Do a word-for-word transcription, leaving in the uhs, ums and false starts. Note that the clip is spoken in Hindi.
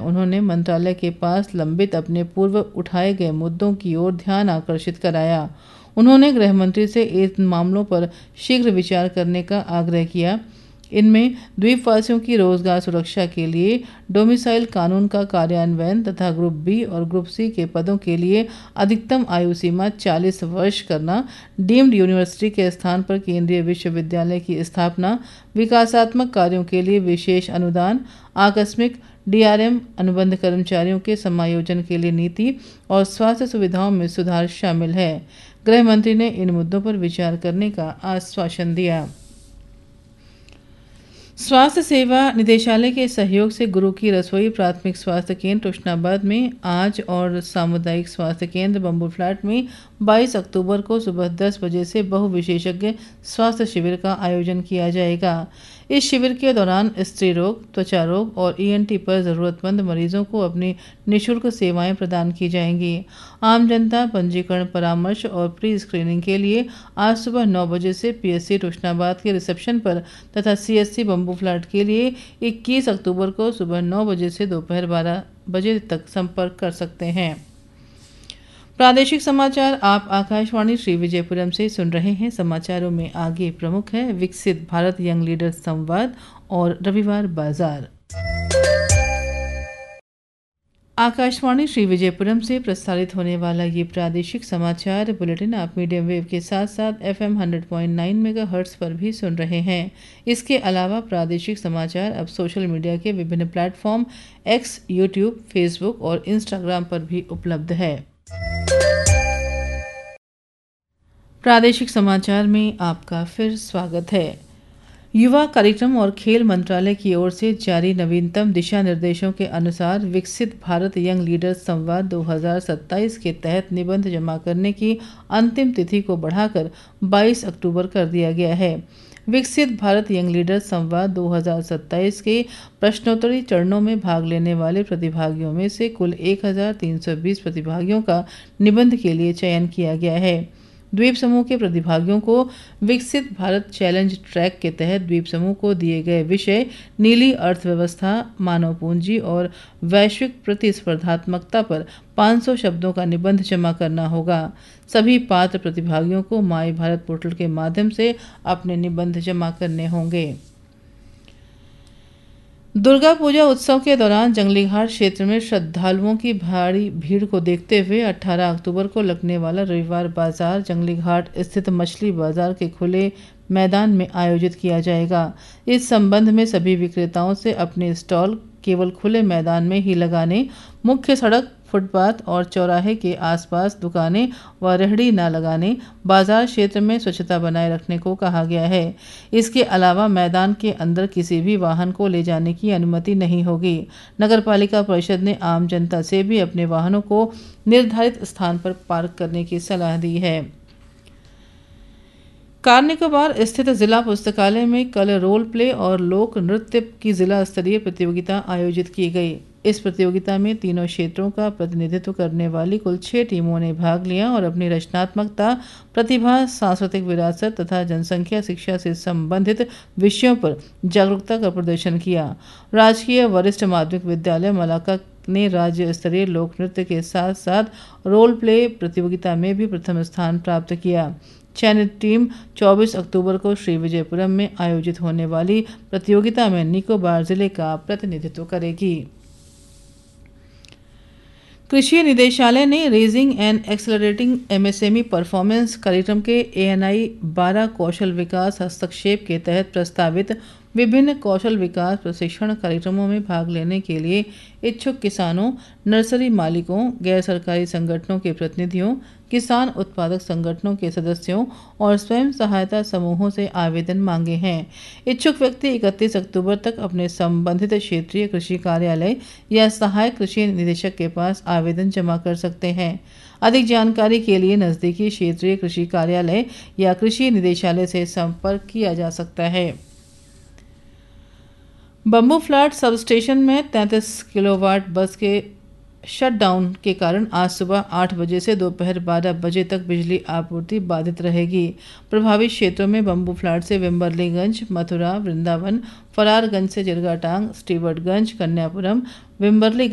उन्होंने मंत्रालय के पास लंबित अपने पूर्व उठाए गए मुद्दों की ओर ध्यान आकर्षित कराया। उन्होंने गृह मंत्री से इन मामलों पर शीघ्र विचार करने का आग्रह किया। इनमें द्वीपवासियों की रोजगार सुरक्षा के लिए डोमिसाइल कानून का कार्यान्वयन तथा ग्रुप बी और ग्रुप सी के पदों के लिए अधिकतम आयु सीमा चालीस वर्ष करना, डीम्ड यूनिवर्सिटी के स्थान पर केंद्रीय विश्वविद्यालय की स्थापना, विकासात्मक कार्यों के लिए विशेष अनुदान, आकस्मिक डीआरएम अनुबंध कर्मचारियों के समायोजन के लिए नीति और स्वास्थ्य सुविधाओं में सुधार शामिल है। गृह मंत्री ने इन मुद्दों पर विचार करने का आश्वासन दिया। स्वास्थ्य सेवा निदेशालय के सहयोग से गुरु की रसोई प्राथमिक स्वास्थ्य केंद्र तुष्णाबाद में आज और सामुदायिक स्वास्थ्य केंद्र बम्बू फ्लैट में बाईस अक्टूबर को सुबह दस बजे से बहु विशेषज्ञ स्वास्थ्य शिविर का आयोजन किया जाएगा। इस शिविर के दौरान स्त्री रोग, त्वचा रोग और ईएनटी पर जरूरतमंद मरीजों को अपनी निःशुल्क सेवाएं प्रदान की जाएंगी। आम जनता पंजीकरण, परामर्श और प्री स्क्रीनिंग के लिए आज सुबह नौ बजे से पीएससी तुष्णाबाद के रिसेप्शन पर तथा सीएससी बम्बू फ्लैट के लिए इक्कीस अक्टूबर को सुबह नौ बजे से दोपहर बारह बजे तक संपर्क कर सकते हैं। प्रादेशिक समाचार आप आकाशवाणी श्री विजयपुरम से सुन रहे हैं। समाचारों में आगे प्रमुख है विकसित भारत यंग लीडर संवाद और रविवार बाजार। आकाशवाणी श्री विजयपुरम से प्रसारित होने वाला ये प्रादेशिक समाचार बुलेटिन आप मीडियम वेव के साथ साथ एफएम सौ पॉइंट नौ मेगाहर्ट्ज पर भी सुन रहे हैं। इसके अलावा प्रादेशिक समाचार अब सोशल मीडिया के विभिन्न प्लेटफॉर्म एक्स, यूट्यूब, फेसबुक और इंस्टाग्राम पर भी उपलब्ध है। प्रादेशिक समाचार में आपका फिर स्वागत है। युवा कार्यक्रम और खेल मंत्रालय की ओर से जारी नवीनतम दिशा निर्देशों के अनुसार विकसित भारत यंग लीडर्स संवाद दो हज़ार सत्ताईस के तहत निबंध जमा करने की अंतिम तिथि को बढ़ाकर बाईस अक्टूबर कर दिया गया है। विकसित भारत यंग लीडर्स संवाद दो हज़ार सत्ताईस के प्रश्नोत्तरी चरणों में भाग लेने वाले प्रतिभागियों में से कुल एक हज़ार तीन सौ बीस प्रतिभागियों का निबंध के लिए चयन किया गया है। द्वीप समूह के प्रतिभागियों को विकसित भारत चैलेंज ट्रैक के तहत द्वीप समूह को दिए गए विषय नीली अर्थव्यवस्था, मानव पूंजी और वैश्विक प्रतिस्पर्धात्मकता पर पाँच सौ शब्दों का निबंध जमा करना होगा। सभी पात्र प्रतिभागियों को माई भारत पोर्टल के माध्यम से अपने निबंध जमा करने होंगे। दुर्गा पूजा उत्सव के दौरान जंगलीघाट क्षेत्र में श्रद्धालुओं की भारी भीड़ को देखते हुए अठारह अक्टूबर को लगने वाला रविवार बाजार जंगलीघाट स्थित मछली बाजार के खुले मैदान में आयोजित किया जाएगा। इस संबंध में सभी विक्रेताओं से अपने स्टॉल केवल खुले मैदान में ही लगाने, मुख्य सड़क, फुटपाथ और चौराहे के आसपास दुकानें व रेहड़ी न लगाने, बाजार क्षेत्र में स्वच्छता बनाए रखने को कहा गया है। इसके अलावा मैदान के अंदर किसी भी वाहन को ले जाने की अनुमति नहीं होगी। नगरपालिका परिषद ने आम जनता से भी अपने वाहनों को निर्धारित स्थान पर पार्क करने की सलाह दी है। कार निकोबार स्थित जिला पुस्तकालय में कल रोल प्ले और लोक नृत्य की जिला स्तरीय प्रतियोगिता आयोजित की गई। इस प्रतियोगिता में तीनों क्षेत्रों का प्रतिनिधित्व करने वाली कुल छह टीमों ने भाग लिया और अपनी रचनात्मकता, प्रतिभा, सांस्कृतिक विरासत तथा जनसंख्या शिक्षा से संबंधित विषयों पर जागरूकता का प्रदर्शन किया। राजकीय वरिष्ठ माध्यमिक विद्यालय मलाका ने राज्य स्तरीय लोक नृत्य के साथ साथ रोल प्ले प्रतियोगिता में भी प्रथम स्थान प्राप्त किया। चयनित टीम चौबीस अक्टूबर को श्री विजयपुरम में आयोजित होने वाली प्रतियोगिता में निकोबार जिले का प्रतिनिधित्व करेगी। कृषि निदेशालय ने raising and accelerating MSME performance कार्यक्रम के एएनआई बारह कौशल विकास हस्तक्षेप के तहत प्रस्तावित विभिन्न कौशल विकास प्रशिक्षण कार्यक्रमों में भाग लेने के लिए इच्छुक किसानों, नर्सरी मालिकों, गैर सरकारी संगठनों के प्रतिनिधियों, किसान उत्पादक संगठनों के सदस्यों और स्वयं सहायता समूहों से आवेदन मांगे हैं। इच्छुक व्यक्ति इकतीस अक्टूबर तक अपने संबंधित क्षेत्रीय कृषि कार्यालय या सहायक कृषि निदेशक के पास आवेदन जमा कर सकते हैं। अधिक जानकारी के लिए नजदीकी क्षेत्रीय कृषि कार्यालय या कृषि निदेशालय से संपर्क किया जा सकता है। बम्बू फ्लैट सब स्टेशन में तैंतीस किलोवाट बस के शटडाउन के कारण आज सुबह आठ बजे से दोपहर बारह बजे तक बिजली आपूर्ति बाधित रहेगी। प्रभावित क्षेत्रों में बम्बू फ्लैट से विम्बरलीगंज, मथुरा, वृंदावन, फरारगंज से जिरगाटांग, स्टीवर्टगंज, कन्यापुरम, विम्बरली